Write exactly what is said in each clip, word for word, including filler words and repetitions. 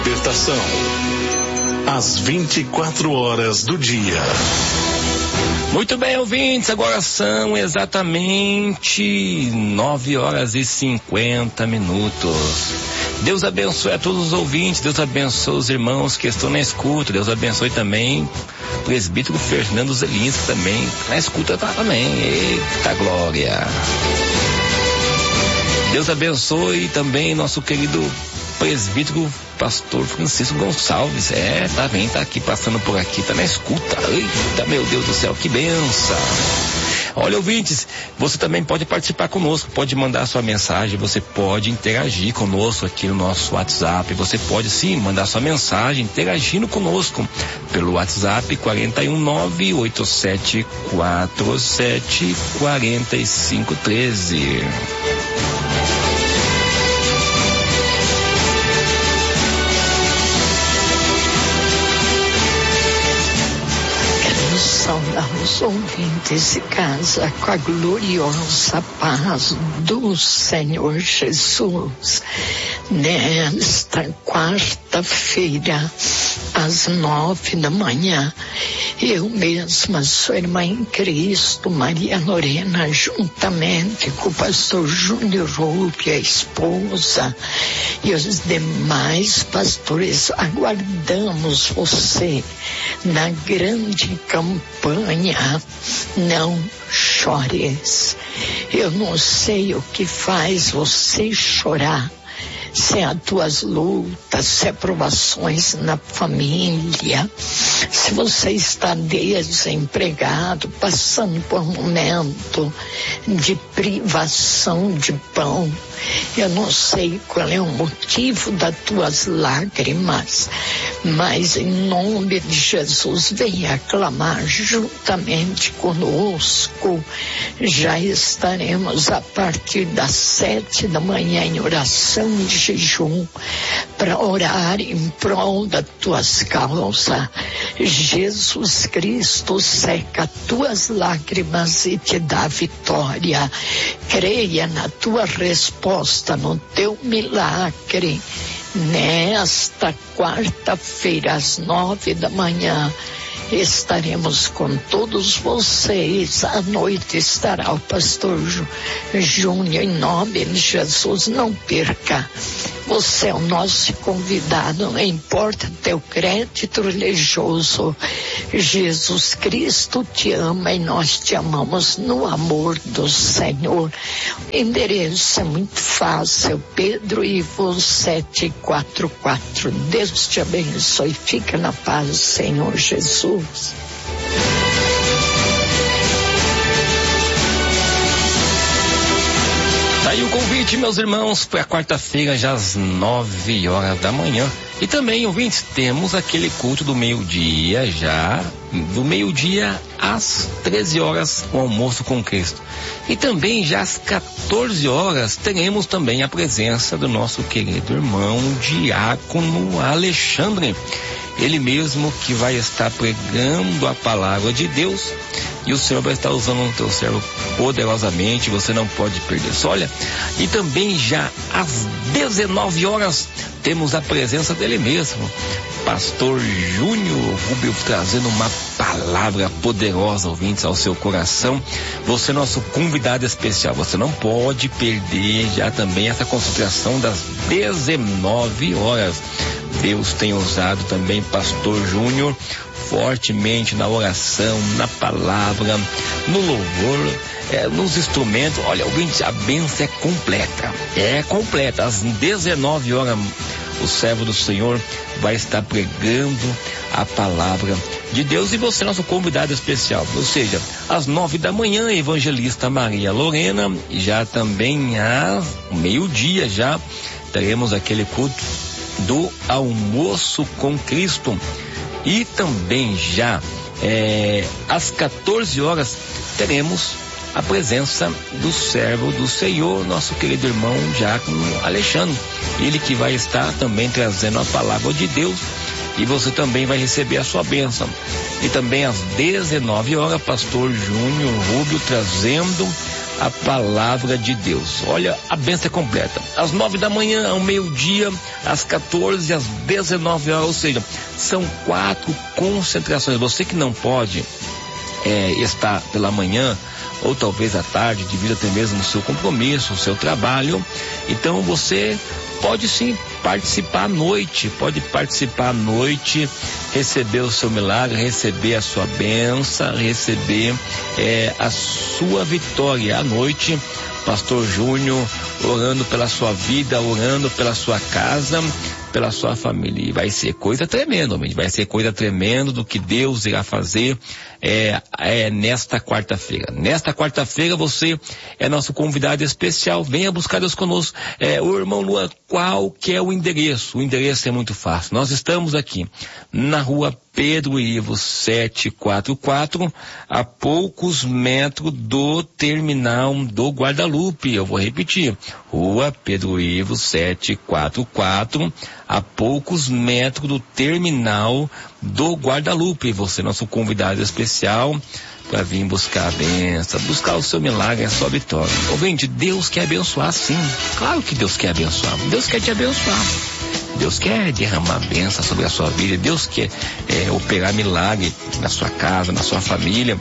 Libertação. Às vinte e quatro horas do dia. Muito bem, ouvintes, agora são exatamente nove horas e cinquenta minutos. Deus abençoe a todos os ouvintes, Deus abençoe os irmãos que estão na escuta, Deus abençoe também o presbítero Fernando Zelinski também, na escuta tá também, eita glória. Deus abençoe também nosso querido presbítero pastor Francisco Gonçalves, é, tá bem, tá aqui, passando por aqui, tá na escuta, eita, meu Deus do céu, que benção. Olha, ouvintes, você também pode participar conosco, pode mandar sua mensagem, você pode interagir conosco aqui no nosso WhatsApp, você pode sim mandar sua mensagem interagindo conosco pelo WhatsApp quatro um nove oito sete quatro sete quatro cinco um três. Saudar os ouvintes de casa com a gloriosa paz do Senhor Jesus. Nesta quarta-feira, às nove da manhã, eu mesma, sua irmã em Cristo, Maria Lorena, juntamente com o pastor Júnior Rubio, a esposa, e os demais pastores, aguardamos você na grande campanha Não Chores. Eu não sei o que faz você chorar, se é as tuas lutas, se é provações na família, se você está desempregado, passando por um momento de privação de pão, eu não sei qual é o motivo das tuas lágrimas, mas em nome de Jesus, venha clamar juntamente conosco. Já estaremos a partir das sete da manhã em oração de jejum para orar em prol das tuas causas. Jesus Cristo seca tuas lágrimas e te dá vitória. Creia na tua resposta, no teu milagre. Nesta quarta-feira, às nove da manhã, estaremos com todos vocês. À noite estará o pastor Júnior, em nome de Jesus. Não perca. Você é o nosso convidado, não importa teu crédito religioso. Jesus Cristo te ama e nós te amamos no amor do Senhor. O endereço é muito fácil, Pedro Ivo sete quatro quatro. Deus te abençoe, fica na paz do Senhor Jesus. Aí o convite, meus irmãos, para quarta-feira, já às nove horas da manhã. E também, ouvintes, temos aquele culto do meio-dia, já do meio-dia às treze horas, o almoço com Cristo. E também, já às quatorze horas, teremos também a presença do nosso querido irmão Diácono Alexandre. Ele mesmo que vai estar pregando a palavra de Deus, e o Senhor vai estar usando o teu servo poderosamente, você não pode perder isso. Olha, e também já às dezenove horas temos a presença dele mesmo, pastor Júnior Rubio, trazendo uma palavra poderosa, ouvintes, ao seu coração. Você é nosso convidado especial, você não pode perder já também essa concentração das dezenove horas. Deus tem usado também pastor Júnior fortemente na oração, na palavra, no louvor, é, nos instrumentos. Olha, ouvinte, a bênção é completa, é completa. Às dezenove horas, o servo do Senhor vai estar pregando a palavra de Deus, e você é nosso convidado especial. Ou seja, às nove da manhã, evangelista Maria Lorena, e já também às meio-dia já teremos aquele culto do almoço com Cristo. E também já é, às quatorze horas teremos a presença do servo do Senhor, nosso querido irmão Diácono Alexandre, ele que vai estar também trazendo a palavra de Deus, e você também vai receber a sua bênção. E também às dezenove horas, pastor Júnior Rubio trazendo a palavra de Deus. Olha, a bênção é completa. Às nove da manhã, ao meio-dia, às quatorze, às dezenove horas, ou seja, são quatro concentrações. Você que não pode é, estar pela manhã, ou talvez à tarde, devido até mesmo ao seu compromisso, ao seu trabalho, então você pode sim participar à noite, pode participar à noite, receber o seu milagre, receber a sua bênção, receber é, a sua vitória à noite. Pastor Júnior orando pela sua vida, orando pela sua casa, pela sua família. E vai ser coisa tremenda, homem. Vai ser coisa tremenda do que Deus irá fazer é, é, nesta quarta-feira. Nesta quarta-feira você é nosso convidado especial. Venha buscar Deus conosco. É, o irmão Luan, qual que é o endereço? O endereço é muito fácil. Nós estamos aqui na rua Pedro Ivo setecentos e quarenta e quatro, a poucos metros do terminal do Guadalupe. Eu vou repetir. Rua Pedro Ivo setecentos e quarenta e quatro, a poucos metros do terminal do Guadalupe. Você é nosso convidado especial para vir buscar a bênção, buscar o seu milagre, a sua vitória. Ouvinte, Deus quer abençoar sim. Claro que Deus quer abençoar. Deus quer te abençoar. Deus quer derramar bênção sobre a sua vida. Deus quer é, operar milagre na sua casa, na sua família.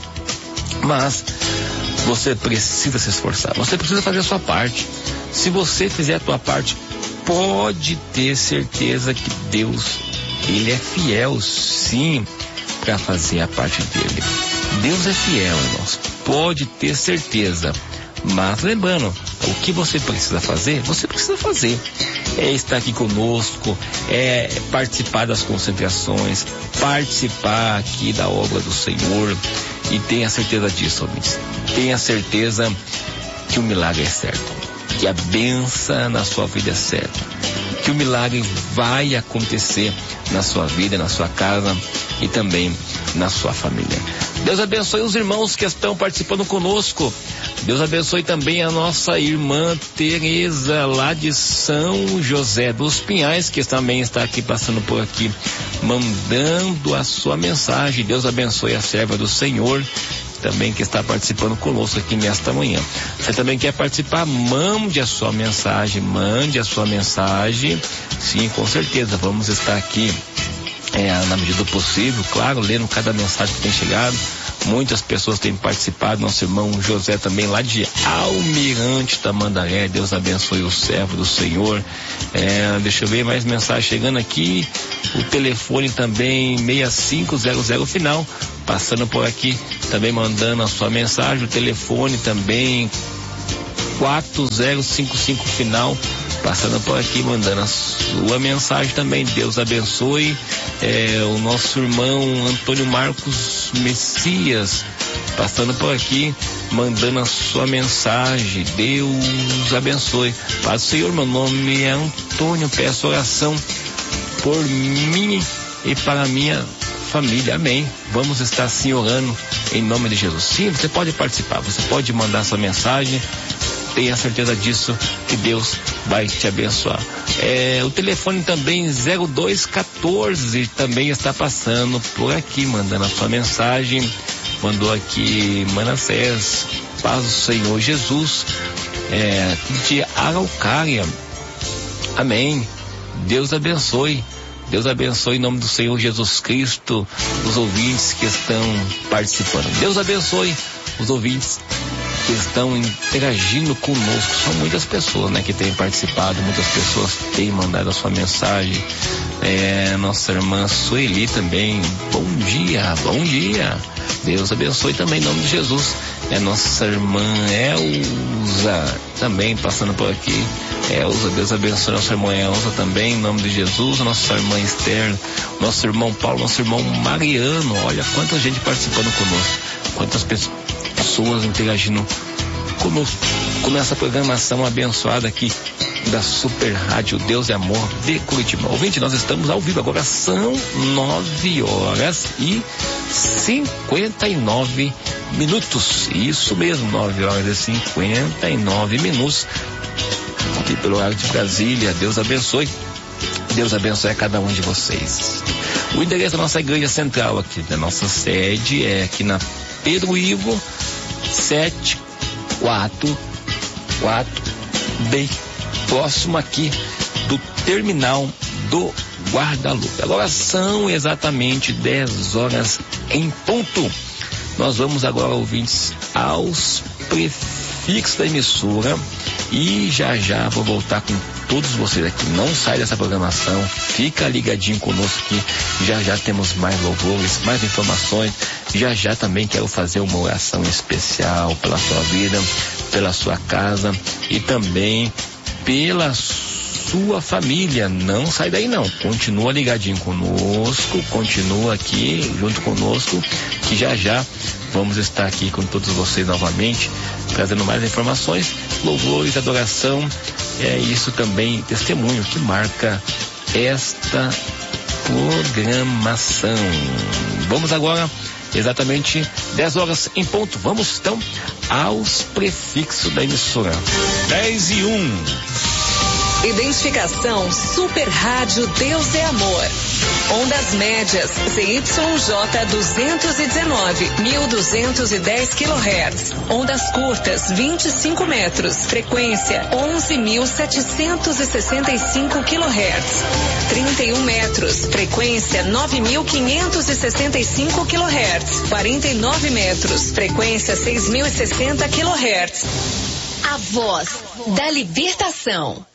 Mas você precisa se esforçar. Você precisa fazer a sua parte. Se você fizer a tua parte, pode ter certeza que Deus, Ele é fiel, sim, para fazer a parte dele. Deus é fiel, irmãos. Pode ter certeza. Mas lembrando, o que você precisa fazer, você precisa fazer. É estar aqui conosco, é participar das concentrações, participar aqui da obra do Senhor. E tenha certeza disso, ouvintes. Tenha certeza que o milagre é certo. Que a bênção na sua vida é certa. Que o milagre vai acontecer na sua vida, na sua casa e também na sua família. Deus abençoe os irmãos que estão participando conosco. Deus abençoe também a nossa irmã Tereza, lá de São José dos Pinhais, que também está aqui, passando por aqui, mandando a sua mensagem. Deus abençoe a serva do Senhor, também que está participando conosco aqui nesta manhã. Você também quer participar? Mande a sua mensagem, mande a sua mensagem. Sim, com certeza, vamos estar aqui é, na medida do possível, claro, lendo cada mensagem que tem chegado. Muitas pessoas têm participado, nosso irmão José também lá de Almirante Tamandaré. Deus abençoe o servo do Senhor. É, deixa eu ver mais mensagem chegando aqui. O telefone também seis cinco zero zero final, passando por aqui, também mandando a sua mensagem. O telefone também quatro zero cinco cinco final, passando por aqui, mandando a sua mensagem também. Deus abençoe é, o nosso irmão Antônio Marcos Messias, passando por aqui, mandando a sua mensagem. Deus abençoe. Paz do Senhor, meu nome é Antônio, peço oração por mim e para a minha família. Amém. Vamos estar assim orando em nome de Jesus. Sim, você pode participar, você pode mandar sua mensagem. Tenha certeza disso, que Deus vai te abençoar. É, o telefone também zero dois um quatro também está passando por aqui, mandando a sua mensagem. Mandou aqui Manassés, paz do Senhor Jesus, é, de Araucária. Amém. Deus abençoe. Deus abençoe em nome do Senhor Jesus Cristo os ouvintes que estão participando. Deus abençoe os ouvintes que estão interagindo conosco. São muitas pessoas, né, que têm participado, muitas pessoas têm mandado a sua mensagem. É, nossa irmã Sueli também, bom dia, bom dia. Deus abençoe também em nome de Jesus. É nossa irmã Elza também passando por aqui. Elza, Deus abençoe nossa irmã Elza também, em nome de Jesus. Nossa irmã Esther, nosso irmão Paulo, nosso irmão Mariano. Olha quanta gente participando conosco, quantas pessoas interagindo conosco, com essa programação abençoada aqui da Super Rádio Deus é Amor de Curitiba. Ouvinte, nós estamos ao vivo agora, são nove horas e cinquenta e nove minutos. Isso mesmo, nove horas e cinquenta e nove minutos. Aqui pelo horário de Brasília. Deus abençoe. Deus abençoe a cada um de vocês. O endereço da nossa igreja central aqui, da nossa sede, é aqui na Pedro Ivo setecentos e quatro quatro, bem próximo aqui do terminal do Guadalupe. Agora são exatamente dez horas em ponto. Nós vamos agora, ouvintes, aos prefixos da emissora e já já vou voltar com todos vocês aqui. Não sai dessa programação, fica ligadinho conosco que já já temos mais louvores, mais informações. Já já também quero fazer uma oração especial pela sua vida, pela sua casa e também pela sua família. Não sai daí não, continua ligadinho conosco, continua aqui junto conosco, que já já vamos estar aqui com todos vocês novamente, trazendo mais informações, louvores, adoração, é isso também, testemunho que marca esta programação. Vamos agora, exatamente dez horas em ponto, vamos então aos prefixos da emissora. dez e um. Identificação Super Rádio Deus é Amor. Ondas médias Z Y J duzentos e dezenove, mil duzentos e dez quilohertz. Ondas curtas vinte e cinco metros. Frequência onze mil setecentos e sessenta e cinco quilohertz. trinta e um metros. Frequência nove mil quinhentos e sessenta e cinco quilohertz. quarenta e nove metros. Frequência seis mil e sessenta quilohertz. A voz da libertação.